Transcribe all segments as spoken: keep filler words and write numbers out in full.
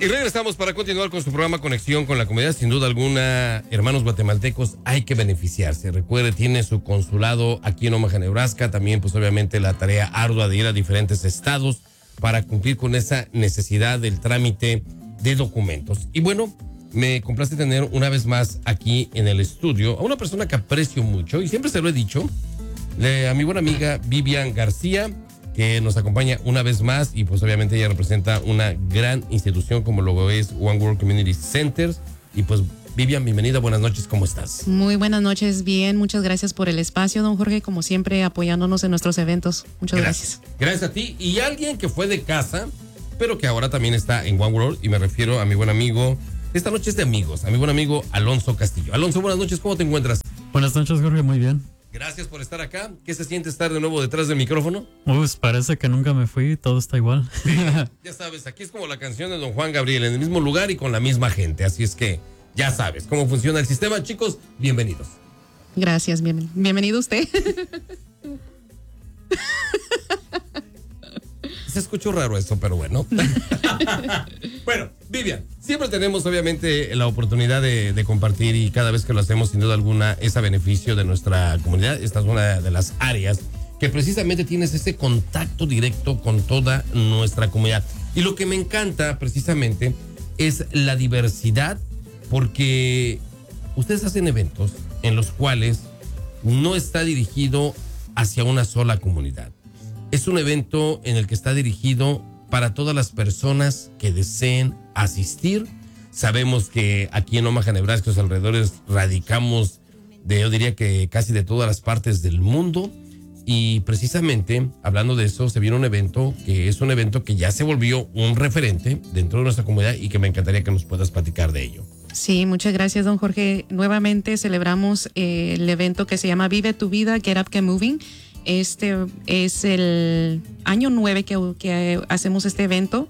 Y regresamos para continuar con su programa Conexión con la Comunidad. Sin duda alguna, hermanos guatemaltecos, hay que beneficiarse. Recuerde, tiene su consulado aquí en Omaha, Nebraska. También, pues obviamente, la tarea ardua de ir a diferentes estados para cumplir con esa necesidad del trámite de documentos. Y bueno, me complace tener una vez más aquí en el estudio a una persona que aprecio mucho y siempre se lo he dicho, a mi buena amiga Vivian García, que nos acompaña una vez más y pues obviamente ella representa una gran institución como lo es One World Community Centers. Y pues Vivian, bienvenida, buenas noches, ¿cómo estás? Muy buenas noches, bien, muchas gracias por el espacio, don Jorge, como siempre apoyándonos en nuestros eventos. Muchas gracias. Gracias, gracias a ti y alguien que fue de casa, pero que ahora también está en One World, y me refiero a mi buen amigo, esta noche es de amigos, a mi buen amigo Alonso Castillo. Alonso, buenas noches, ¿cómo te encuentras? Buenas noches, Jorge, muy bien. Gracias por estar acá. ¿Qué se siente estar de nuevo detrás del micrófono? Pues parece que nunca me fui, todo está igual. Sí, ya sabes, aquí es como la canción de don Juan Gabriel, en el mismo lugar y con la misma gente. Así es que ya sabes cómo funciona el sistema, chicos. Bienvenidos. Gracias, bien, bienvenido usted. Se escuchó raro eso, pero bueno. Bueno, Vivian, siempre tenemos obviamente la oportunidad de, de compartir, y cada vez que lo hacemos, sin duda alguna, es a beneficio de nuestra comunidad. Esta es una de las áreas que precisamente tienes ese contacto directo con toda nuestra comunidad. Y lo que me encanta precisamente es la diversidad, porque ustedes hacen eventos en los cuales no está dirigido hacia una sola comunidad. Es un evento en el que está dirigido para todas las personas que deseen asistir. Sabemos que aquí en Omaha, Nebraska, los alrededores, radicamos de, yo diría que casi de todas las partes del mundo. Y precisamente, hablando de eso, se viene un evento que es un evento que ya se volvió un referente dentro de nuestra comunidad y que me encantaría que nos puedas platicar de ello. Sí, muchas gracias, don Jorge. Nuevamente celebramos eh, el evento que se llama Vive tu Vida, Get Up, Get Moving. Este es el año nueve que, que hacemos este evento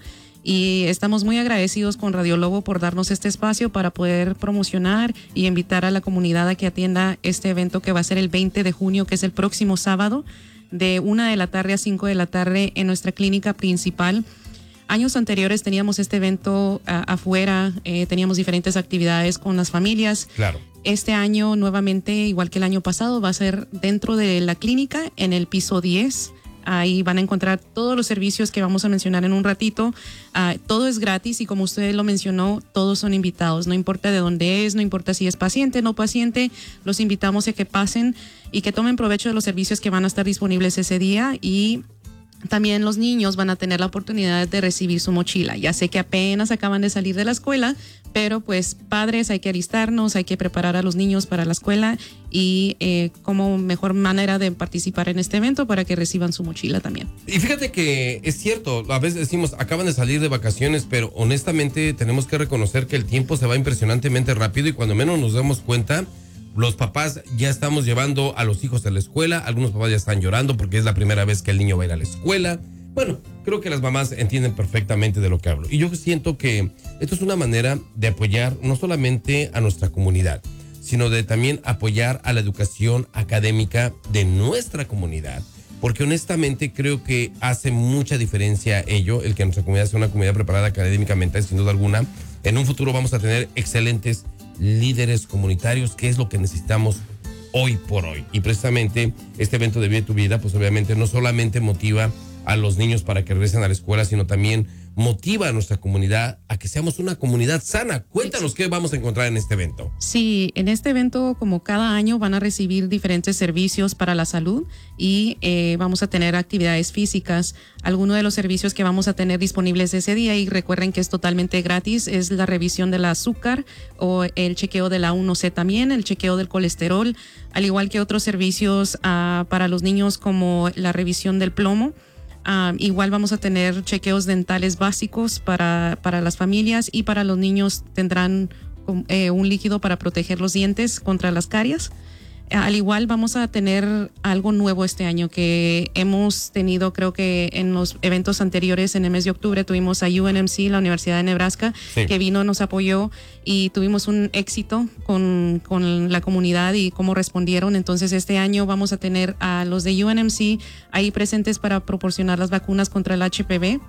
y estamos muy agradecidos con Radio Lobo por darnos este espacio para poder promocionar y invitar a la comunidad a que atienda este evento que va a ser el veinte de junio, que es el próximo sábado, de una de la tarde a cinco de la tarde en nuestra clínica principal. Años anteriores teníamos este evento uh, afuera, eh, teníamos diferentes actividades con las familias. Claro. Este año, nuevamente, igual que el año pasado, va a ser dentro de la clínica, en el piso diez. Ahí van a encontrar todos los servicios que vamos a mencionar en un ratito. Uh, todo es gratis y, como usted lo mencionó, todos son invitados. No importa de dónde es, no importa si es paciente o no paciente, los invitamos a que pasen y que tomen provecho de los servicios que van a estar disponibles ese día. Y también los niños van a tener la oportunidad de recibir su mochila. Ya sé que apenas acaban de salir de la escuela, pero pues padres, hay que alistarnos, hay que preparar a los niños para la escuela y eh, como mejor manera de participar en este evento para que reciban su mochila también. Y fíjate que es cierto, a veces decimos acaban de salir de vacaciones, pero honestamente tenemos que reconocer que el tiempo se va impresionantemente rápido y cuando menos nos damos cuenta, los papás ya estamos llevando a los hijos a la escuela, algunos papás ya están llorando porque es la primera vez que el niño va a ir a la escuela. Bueno, creo que las mamás entienden perfectamente de lo que hablo. Y yo siento que esto es una manera de apoyar no solamente a nuestra comunidad, sino de también apoyar a la educación académica de nuestra comunidad. Porque honestamente creo que hace mucha diferencia ello, el que nuestra comunidad sea una comunidad preparada académicamente, sin duda alguna. En un futuro vamos a tener excelentes líderes comunitarios, que es lo que necesitamos hoy por hoy. Y precisamente este evento de Vive tu Vida, pues obviamente no solamente motiva a los niños para que regresen a la escuela, sino también motiva a nuestra comunidad a que seamos una comunidad sana. Cuéntanos qué vamos a encontrar en este evento. Sí, en este evento, como cada año, van a recibir diferentes servicios para la salud y eh, vamos a tener actividades físicas. Algunos de los servicios que vamos a tener disponibles ese día, y recuerden que es totalmente gratis, es la revisión del azúcar o el chequeo de la A uno C también, el chequeo del colesterol, al igual que otros servicios uh, para los niños como la revisión del plomo. Uh, igual vamos a tener chequeos dentales básicos para, para las familias, y para los niños tendrán eh, un líquido para proteger los dientes contra las caries. Al igual vamos a tener algo nuevo este año que hemos tenido, creo que en los eventos anteriores en el mes de octubre tuvimos a U N M C, la Universidad de Nebraska, sí, que vino, nos apoyó y tuvimos un éxito con, con la comunidad y cómo respondieron. Entonces este año vamos a tener a los de U N M C ahí presentes para proporcionar las vacunas contra el H P V.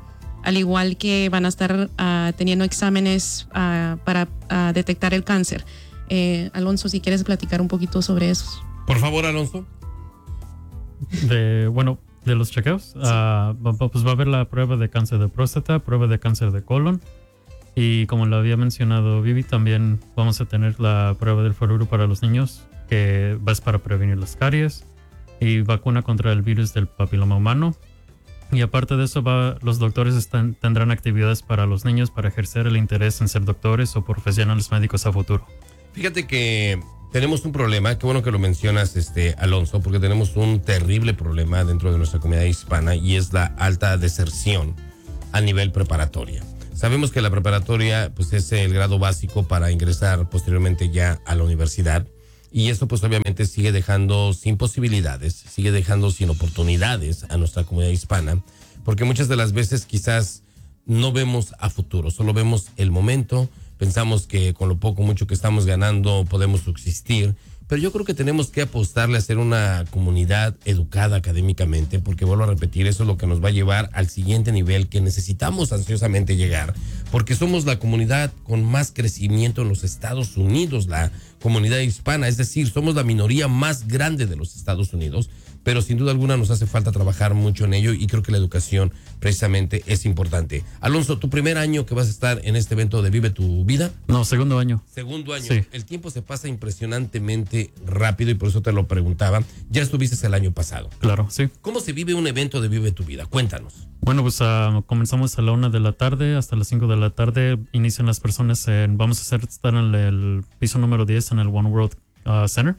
al igual que van a estar uh, teniendo exámenes uh, para uh, detectar el cáncer. Eh, Alonso, si quieres platicar un poquito sobre eso. Por favor, Alonso. De, bueno, de los chequeos, sí. uh, pues va a haber la prueba de cáncer de próstata, prueba de cáncer de colon. Y como lo había mencionado Vivi, también vamos a tener la prueba del fluoruro para los niños, que va a ser para prevenir las caries, y vacuna contra el virus del papiloma humano. Y aparte de eso, va, los doctores están, tendrán actividades para los niños para ejercer el interés en ser doctores o profesionales médicos a futuro. Fíjate que tenemos un problema, qué bueno que lo mencionas, este, Alonso, porque tenemos un terrible problema dentro de nuestra comunidad hispana, y es la alta deserción a nivel preparatoria. Sabemos que la preparatoria pues, es el grado básico para ingresar posteriormente ya a la universidad, y esto pues obviamente sigue dejando sin posibilidades, sigue dejando sin oportunidades a nuestra comunidad hispana, porque muchas de las veces quizás no vemos a futuro, solo vemos el momento, pensamos que con lo poco mucho que estamos ganando podemos subsistir, pero yo creo que tenemos que apostarle a ser una comunidad educada académicamente, porque vuelvo a repetir, eso es lo que nos va a llevar al siguiente nivel que necesitamos ansiosamente llegar, porque somos la comunidad con más crecimiento en los Estados Unidos, la comunidad hispana, es decir, somos la minoría más grande de los Estados Unidos, pero sin duda alguna nos hace falta trabajar mucho en ello, y creo que la educación precisamente es importante. Alonso, tu primer año que vas a estar en este evento de Vive tu Vida. No, segundo año. Segundo año. Sí. El tiempo se pasa impresionantemente rápido, y por eso te lo preguntaba. Ya estuviste el año pasado. Claro, sí. ¿Cómo se vive un evento de Vive tu Vida? Cuéntanos. Bueno, pues uh, comenzamos a la una de la tarde hasta las cinco de la tarde. Inician las personas en, vamos a hacer, estar en el, el piso número diez en el One World uh, Center.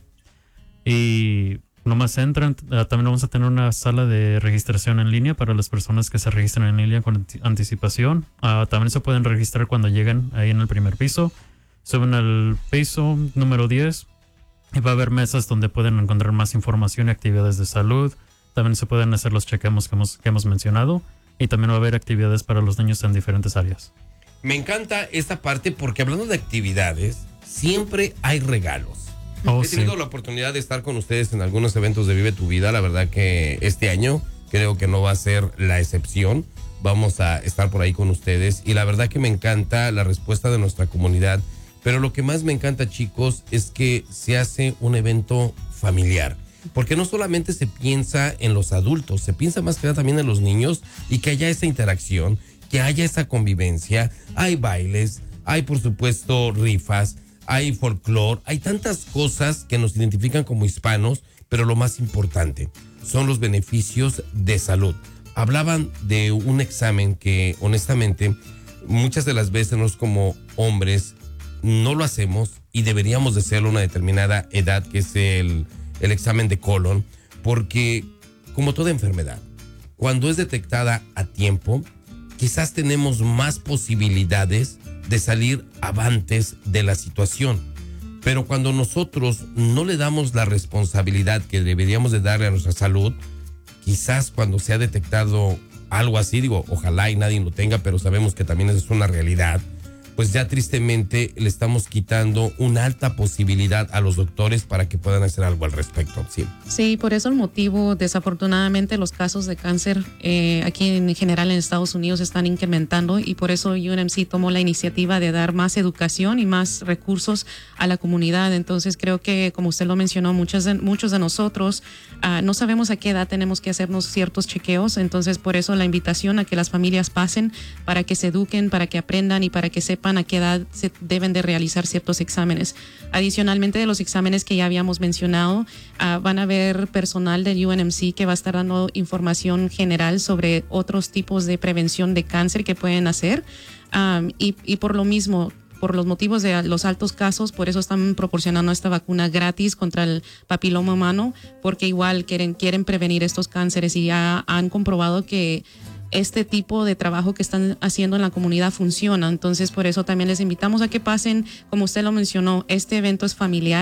Y nomás entran, uh, también vamos a tener una sala de registración en línea para las personas que se registran en línea con anticipación. Uh, también se pueden registrar cuando lleguen ahí en el primer piso. Suben al piso número diez y va a haber mesas donde pueden encontrar más información y actividades de salud. También se pueden hacer los chequeos que hemos, que hemos mencionado, y también va a haber actividades para los niños en diferentes áreas. Me encanta esta parte porque hablando de actividades, siempre hay regalos. Oh, He tenido sí. la oportunidad de estar con ustedes en algunos eventos de Vive tu Vida. La verdad que este año creo que no va a ser la excepción. Vamos a estar por ahí con ustedes, y la verdad que me encanta la respuesta de nuestra comunidad. Pero lo que más me encanta, chicos, es que se hace un evento familiar. Porque no solamente se piensa en los adultos, se piensa más que nada también en los niños, y que haya esa interacción, que haya esa convivencia. Hay bailes, hay por supuesto rifas, hay folclore, hay tantas cosas que nos identifican como hispanos, pero lo más importante son los beneficios de salud. Hablaban de un examen que honestamente muchas de las veces nosotros como hombres no lo hacemos, y deberíamos de hacerlo a una determinada edad, que es el... el examen de colon, porque como toda enfermedad, cuando es detectada a tiempo, quizás tenemos más posibilidades de salir avantes de la situación. Pero cuando nosotros no le damos la responsabilidad que deberíamos de darle a nuestra salud, quizás cuando se ha detectado algo así, digo, ojalá y nadie lo tenga, pero sabemos que también es una realidad, pues ya tristemente le estamos quitando una alta posibilidad a los doctores para que puedan hacer algo al respecto. Sí, sí, por eso el motivo, desafortunadamente los casos de cáncer eh, aquí en general en Estados Unidos están incrementando, y por eso U N M C tomó la iniciativa de dar más educación y más recursos a la comunidad. Entonces creo que, como usted lo mencionó, muchos de, muchos de nosotros uh, no sabemos a qué edad tenemos que hacernos ciertos chequeos. Entonces por eso la invitación a que las familias pasen para que se eduquen, para que aprendan y para que sepan a qué edad se deben de realizar ciertos exámenes. Adicionalmente de los exámenes que ya habíamos mencionado, uh, van a haber personal del U N M C que va a estar dando información general sobre otros tipos de prevención de cáncer que pueden hacer, um, y, y por lo mismo, por los motivos de los altos casos, por eso están proporcionando esta vacuna gratis contra el papiloma humano, porque igual quieren, quieren prevenir estos cánceres, y ya han comprobado que este tipo de trabajo que están haciendo en la comunidad funciona. Entonces por eso también les invitamos a que pasen. Como usted lo mencionó, este evento es familiar,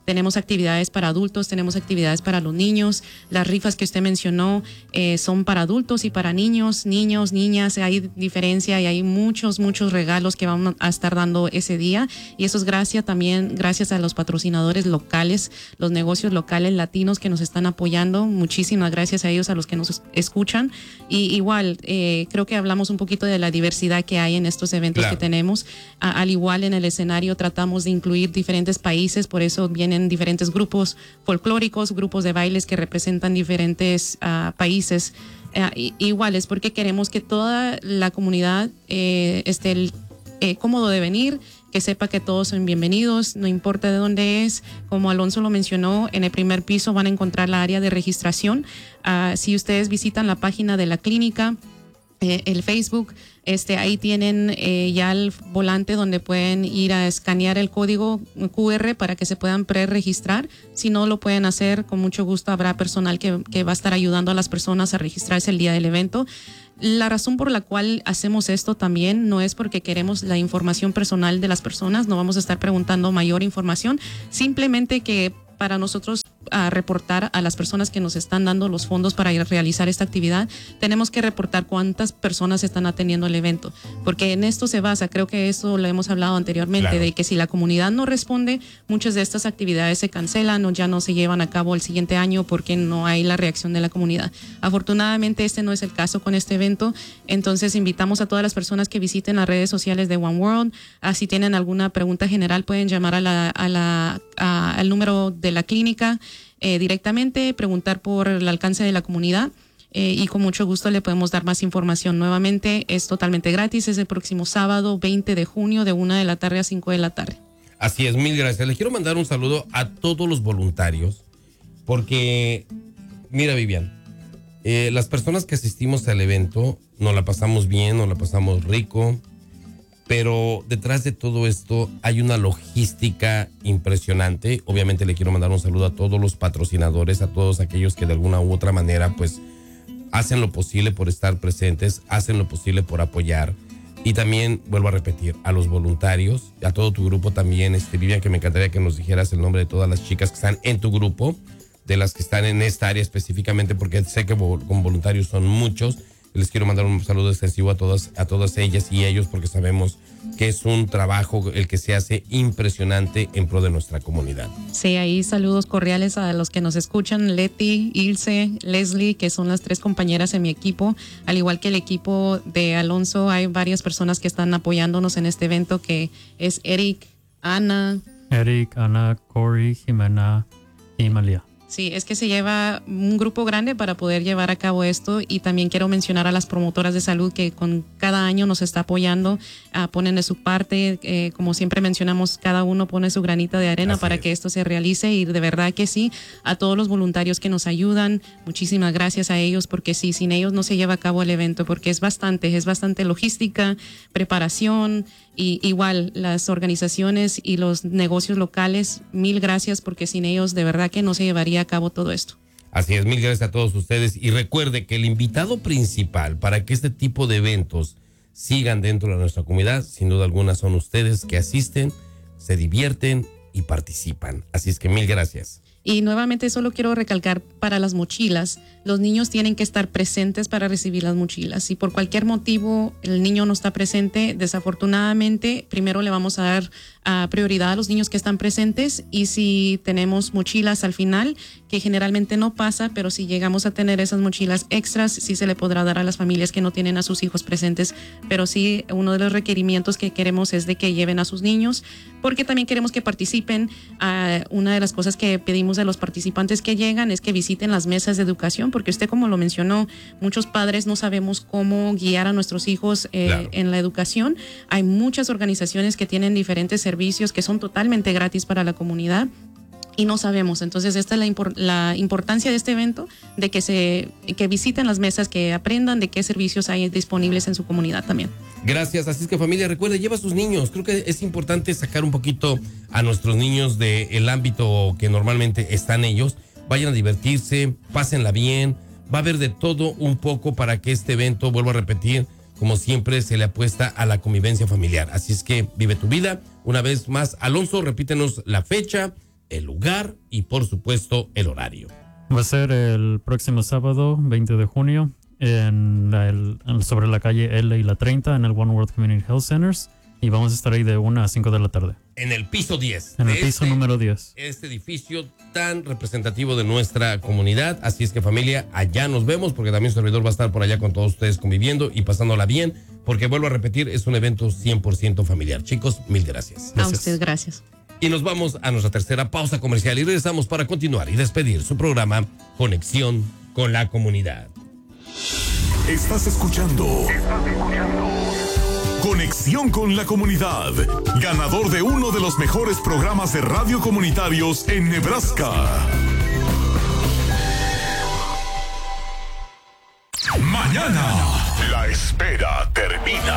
Tenemos actividades para adultos, tenemos actividades para los niños. Las rifas que usted mencionó eh, son para adultos y para niños, niños, niñas. Hay diferencia y hay muchos, muchos regalos que vamos a estar dando ese día. Y eso es gracias también, gracias a los patrocinadores locales, los negocios locales latinos que nos están apoyando. Muchísimas gracias a ellos, a los que nos escuchan. Y igual, eh, creo que hablamos un poquito de la diversidad que hay en estos eventos claro. que tenemos. A, al igual en el escenario tratamos de incluir diferentes países, por eso vienen diferentes grupos folclóricos, grupos de bailes que representan diferentes uh, países uh, iguales, porque queremos que toda la comunidad eh, esté eh, cómodo de venir, que sepa que todos son bienvenidos, no importa de dónde es. Como Alonso lo mencionó, en el primer piso van a encontrar la área de registración. Uh, si ustedes visitan la página de la clínica, eh, el Facebook, Este, ahí tienen eh, ya el volante donde pueden ir a escanear el código cu erre para que se puedan pre-registrar. Si no lo pueden hacer, con mucho gusto habrá personal que, que va a estar ayudando a las personas a registrarse el día del evento. La razón por la cual hacemos esto también no es porque queremos la información personal de las personas, no vamos a estar preguntando mayor información, simplemente que para nosotros a reportar a las personas que nos están dando los fondos para ir a realizar esta actividad, tenemos que reportar cuántas personas están atendiendo el evento, porque en esto se basa, creo que eso lo hemos hablado anteriormente, claro. de que si la comunidad no responde, muchas de estas actividades se cancelan o ya no se llevan a cabo el siguiente año porque no hay la reacción de la comunidad. Afortunadamente este no es el caso con este evento, entonces invitamos a todas las personas que visiten las redes sociales de One World. Ah, si tienen alguna pregunta general pueden llamar a la, a la, a, al número de la clínica Eh, directamente, preguntar por el alcance de la comunidad eh, y con mucho gusto le podemos dar más información. Nuevamente es totalmente gratis, es el próximo sábado veinte de junio de una de la tarde a cinco de la tarde. Así es, mil gracias. Le quiero mandar un saludo a todos los voluntarios porque, mira Vivian, eh, las personas que asistimos al evento nos la pasamos bien, nos la pasamos rico, pero detrás de todo esto hay una logística impresionante. Obviamente le quiero mandar un saludo a todos los patrocinadores, a todos aquellos que de alguna u otra manera pues hacen lo posible por estar presentes, hacen lo posible por apoyar. Y también, vuelvo a repetir, a los voluntarios, a todo tu grupo también. Este, Vivian, que me encantaría que nos dijeras el nombre de todas las chicas que están en tu grupo, de las que están en esta área específicamente, porque sé que con voluntarios son muchos. Les quiero mandar un saludo extensivo a todas, a todas ellas y ellos, porque sabemos que es un trabajo el que se hace impresionante en pro de nuestra comunidad. Sí, ahí saludos cordiales a los que nos escuchan, Leti, Ilse, Leslie, que son las tres compañeras en mi equipo. Al igual que el equipo de Alonso, hay varias personas que están apoyándonos en este evento, que es Eric, Ana. Eric, Ana, Corey, Jimena y Malia. Sí, es que se lleva un grupo grande para poder llevar a cabo esto, y también quiero mencionar a las promotoras de salud que con cada año nos está apoyando, uh, ponen de su parte, eh, como siempre mencionamos, cada uno pone su granita de arena Así para es. que esto se realice, y de verdad que sí, a todos los voluntarios que nos ayudan, muchísimas gracias a ellos, porque sí, sin ellos no se lleva a cabo el evento, porque es bastante, es bastante logística, preparación, y igual las organizaciones y los negocios locales, mil gracias, porque sin ellos de verdad que no se llevaría a cabo todo esto. Así es, mil gracias a todos ustedes, y recuerde que el invitado principal para que este tipo de eventos sigan dentro de nuestra comunidad, sin duda alguna son ustedes, que asisten, se divierten y participan. Así es que mil gracias. Y nuevamente solo quiero recalcar para las mochilas, los niños tienen que estar presentes para recibir las mochilas. Si por cualquier motivo el niño no está presente, desafortunadamente primero le vamos a dar uh, prioridad a los niños que están presentes, y si tenemos mochilas al final, que generalmente no pasa, pero si llegamos a tener esas mochilas extras, sí se le podrá dar a las familias que no tienen a sus hijos presentes, pero sí uno de los requerimientos que queremos es de que lleven a sus niños, porque también queremos que participen. Uh, una de las cosas que pedimos de los participantes que llegan es que visiten las mesas de educación, porque usted, como lo mencionó, muchos padres no sabemos cómo guiar a nuestros hijos eh, claro. en la educación. Hay muchas organizaciones que tienen diferentes servicios que son totalmente gratis para la comunidad y no sabemos. Entonces esta es la, impor- la importancia de este evento, de que se que visiten las mesas, que aprendan de qué servicios hay disponibles en su comunidad también. Gracias. Así es que, familia, recuerde, lleva a sus niños. Creo que es importante sacar un poquito a nuestros niños del ámbito que normalmente están ellos. Vayan a divertirse, pásenla bien. Va a haber de todo un poco para que este evento, vuelvo a repetir, como siempre, se le apuesta a la convivencia familiar. Así es que vive tu vida. Una vez más, Alonso, repítenos la fecha, el lugar y por supuesto el horario. Va a ser el próximo sábado, veinte de junio, en la, el, sobre la calle L y la treinta, en el One World Community Health Centers. Y vamos a estar ahí de una a cinco de la tarde. En el piso diez. En el piso este, número diez. Este edificio tan representativo de nuestra comunidad. Así es que, familia, allá nos vemos, porque también su servidor va a estar por allá con todos ustedes conviviendo y pasándola bien, porque vuelvo a repetir, es un evento cien por ciento familiar. Chicos, mil gracias. gracias. A usted, gracias. Y nos vamos a nuestra tercera pausa comercial y regresamos para continuar y despedir su programa Conexión con la Comunidad. Estás escuchando. Estás escuchando. Conexión con la Comunidad, ganador de uno de los mejores programas de radio comunitarios en Nebraska. Mañana, la espera termina.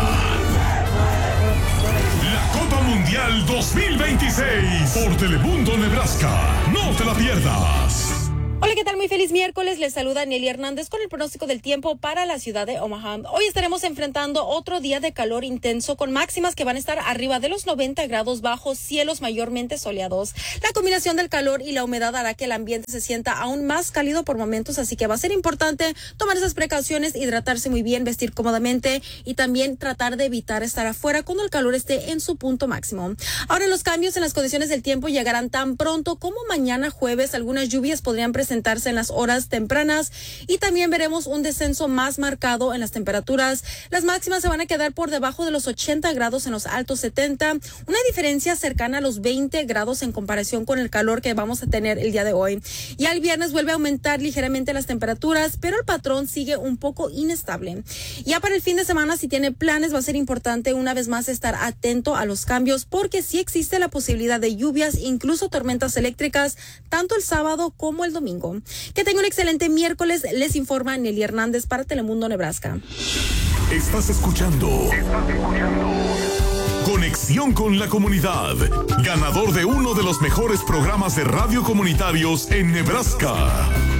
La Copa Mundial dos mil veintiséis por Telemundo Nebraska. No te la pierdas. Hola, ¿qué tal? Muy feliz miércoles. Les saluda Nelly Hernández con el pronóstico del tiempo para la ciudad de Omaha. Hoy estaremos enfrentando otro día de calor intenso con máximas que van a estar arriba de los noventa grados bajo cielos mayormente soleados. La combinación del calor y la humedad hará que el ambiente se sienta aún más cálido por momentos, así que va a ser importante tomar esas precauciones, hidratarse muy bien, vestir cómodamente y también tratar de evitar estar afuera cuando el calor esté en su punto máximo. Ahora, los cambios en las condiciones del tiempo llegarán tan pronto como mañana jueves. Algunas lluvias podrían presentarse en las horas tempranas y también veremos un descenso más marcado en las temperaturas. Las máximas se van a quedar por debajo de los ochenta grados en los altos setenta, una diferencia cercana a los veinte grados en comparación con el calor que vamos a tener el día de hoy. Ya el viernes vuelve a aumentar ligeramente las temperaturas, pero el patrón sigue un poco inestable. Ya para el fin de semana, si tiene planes, va a ser importante una vez más estar atento a los cambios, porque sí existe la posibilidad de lluvias, incluso tormentas eléctricas, tanto el sábado como el domingo. Que tenga un excelente miércoles. Les informa Nelly Hernández para Telemundo Nebraska. Estás escuchando. Estás escuchando. Conexión con la Comunidad, ganador de uno de los mejores programas de radio comunitarios en Nebraska.